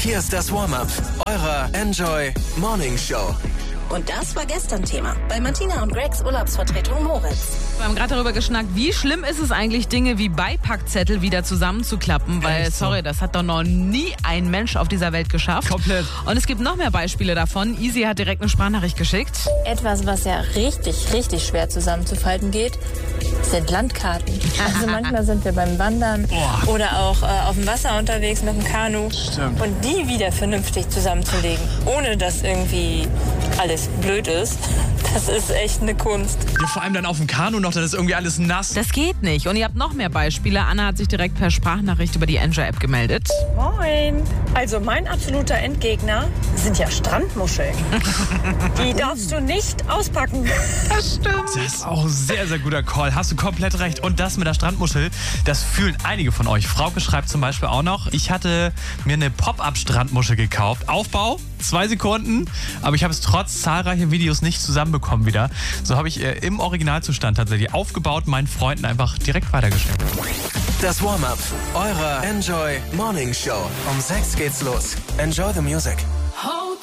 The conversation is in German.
Hier ist das Warm-Up eurer Enjoy Morning Show. Und das war gestern Thema bei Martina und Gregs Urlaubsvertretung Moritz. Wir haben gerade darüber geschnackt, wie schlimm ist es eigentlich, Dinge wie Beipackzettel wieder zusammenzuklappen, weil, sorry, das hat doch noch nie ein Mensch auf dieser Welt geschafft. Komplett. Und es gibt noch mehr Beispiele davon. Easy hat direkt eine Sprachnachricht geschickt. Etwas, was ja richtig schwer zusammenzufalten geht, sind Landkarten. Also manchmal sind wir beim Wandern oder auch auf dem Wasser unterwegs mit dem Kanu. Stimmt. Und die wieder vernünftig zusammenzulegen, ohne dass irgendwie alles blöd ist, das ist echt eine Kunst. Ja, vor allem dann auf dem Kanu noch, dann ist irgendwie alles nass. Das geht nicht. Und ihr habt noch mehr Beispiele. Anna hat sich direkt per Sprachnachricht über die Enjoy-App gemeldet. Moin. Also mein absoluter Endgegner sind ja Strandmuscheln. Die darfst du nicht auspacken. Das stimmt. Das ist auch ein sehr guter Call. Hast du komplett recht. Und das mit der Strandmuschel, das fühlen einige von euch. Frauke schreibt zum Beispiel auch noch, ich hatte mir eine Pop-Up-Strandmuschel gekauft. Aufbau, 2 Sekunden, aber ich habe es trotz zahlreicher Videos nicht zusammenbekommen wieder. So habe ich im Originalzustand tatsächlich aufgebaut, meinen Freunden einfach direkt weitergeschickt. Das Warm-Up eurer Enjoy Morning Show. Um 6 geht's los. Enjoy the music.